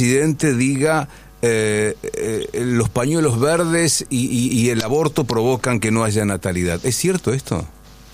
presidente diga los pañuelos verdes y el aborto provocan que no haya natalidad. ¿Es cierto esto?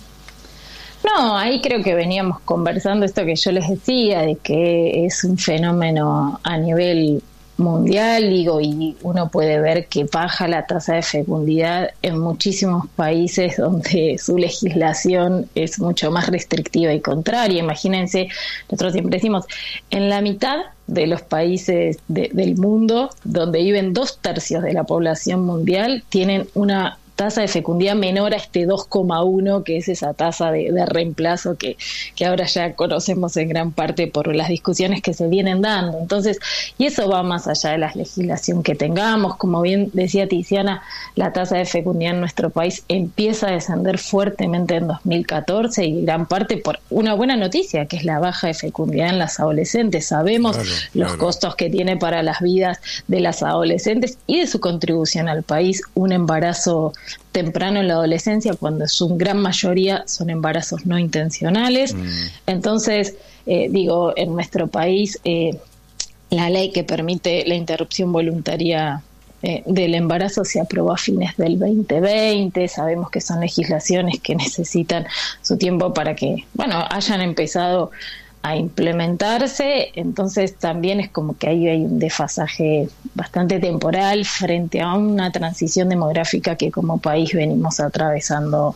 No, ahí creo que veníamos conversando esto que yo les decía, de que es un fenómeno a nivel mundial, digo, y uno puede ver que baja la tasa de fecundidad en muchísimos países donde su legislación es mucho más restrictiva y contraria. Imagínense, nosotros siempre decimos, en la mitad de los países del mundo, donde viven 2/3 de la población mundial, tienen una tasa de fecundidad menor a este 2,1, que es esa tasa de reemplazo que ahora ya conocemos en gran parte por las discusiones que se vienen dando. Entonces, y eso va más allá de la legislación que tengamos. Como bien decía Tiziana, la tasa de fecundidad en nuestro país empieza a descender fuertemente en 2014 y gran parte por una buena noticia, que es la baja de fecundidad en las adolescentes. Sabemos los costos que tiene para las vidas de las adolescentes y de su contribución al país un embarazo temprano en la adolescencia, cuando su gran mayoría son embarazos no intencionales. Entonces, digo, en nuestro país la ley que permite la interrupción voluntaria del embarazo se aprobó a fines del 2020. Sabemos que son legislaciones que necesitan su tiempo para que, bueno, hayan empezado a implementarse. Entonces también es como que ahí hay un desfasaje bastante temporal frente a una transición demográfica que como país venimos atravesando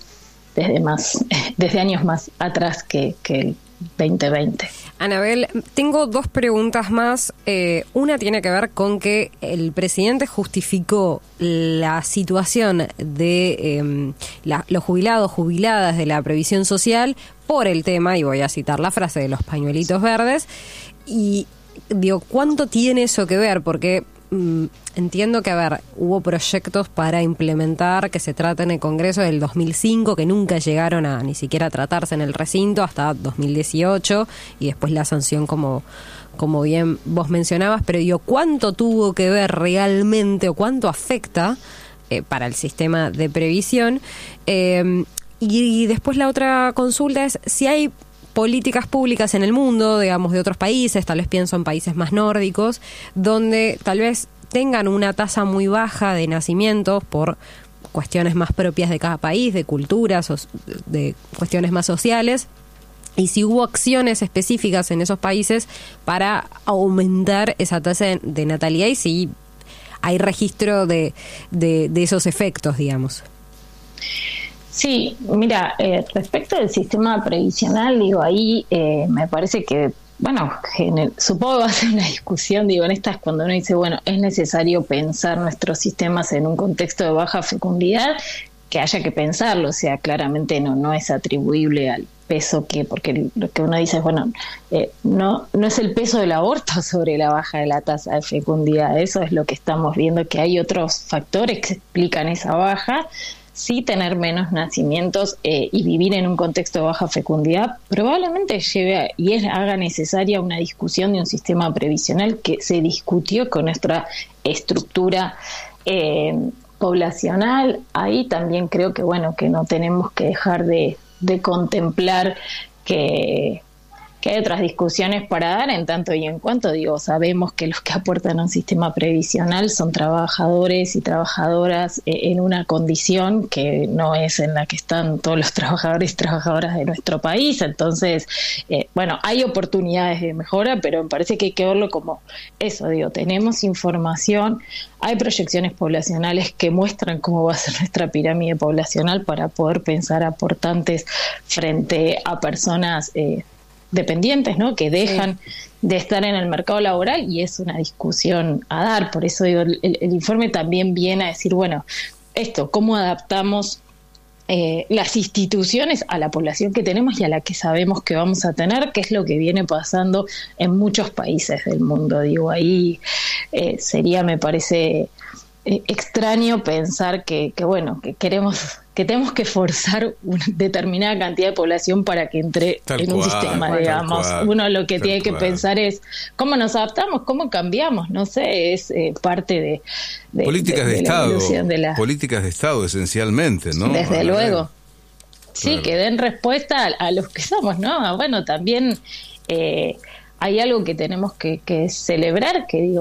desde años más atrás que el 2020. Anabel, tengo dos preguntas más. Una tiene que ver con que el presidente justificó la situación de los jubilados, jubiladas de la previsión social por el tema, y voy a citar la frase de los pañuelitos verdes, y digo, ¿cuánto tiene eso que ver? Porque entiendo que, hubo proyectos para implementar que se trata en el Congreso del 2005 que nunca llegaron a ni siquiera tratarse en el recinto hasta 2018 y después la sanción como bien vos mencionabas, pero digo, ¿cuánto tuvo que ver realmente o cuánto afecta para el sistema de previsión? Y después la otra consulta es si hay políticas públicas en el mundo, digamos, de otros países, tal vez pienso en países más nórdicos, donde tal vez tengan una tasa muy baja de nacimientos por cuestiones más propias de cada país, de culturas, de cuestiones más sociales, y si hubo acciones específicas en esos países para aumentar esa tasa de natalidad y si hay registro de esos efectos, digamos. Sí, mira, respecto del sistema previsional, digo, ahí me parece que, bueno, supongo que va a ser una discusión, digo, en estas cuando uno dice, bueno, es necesario pensar nuestros sistemas en un contexto de baja fecundidad, que haya que pensarlo, o sea, claramente no es atribuible al peso porque lo que uno dice es, bueno, no es el peso del aborto sobre la baja de la tasa de fecundidad, eso es lo que estamos viendo, que hay otros factores que explican esa baja. Sí, tener menos nacimientos y vivir en un contexto de baja fecundidad probablemente lleve haga necesaria una discusión de un sistema previsional que se discutió con nuestra estructura poblacional. Ahí también creo que, bueno, que no tenemos que dejar de contemplar que hay otras discusiones para dar en tanto y en cuanto, digo, sabemos que los que aportan a un sistema previsional son trabajadores y trabajadoras en una condición que no es en la que están todos los trabajadores y trabajadoras de nuestro país. Entonces, bueno, hay oportunidades de mejora, pero me parece que hay que verlo como eso, digo, tenemos información, hay proyecciones poblacionales que muestran cómo va a ser nuestra pirámide poblacional para poder pensar aportantes frente a personas dependientes, ¿no? Que dejan de estar en el mercado laboral, y es una discusión a dar. Por eso digo, el informe también viene a decir, bueno, cómo adaptamos las instituciones a la población que tenemos y a la que sabemos que vamos a tener, que es lo que viene pasando en muchos países del mundo. Digo, ahí sería, me parece extraño pensar que tenemos que forzar una determinada cantidad de población para que entre un sistema, digamos. Uno lo que tiene que pensar es cómo nos adaptamos, cómo cambiamos, no sé, es parte de políticas de Estado, la evolución de políticas de Estado esencialmente, ¿no? Desde luego. Sí, que den respuesta a los que somos, ¿no? Bueno, también hay algo que tenemos que celebrar, que digo,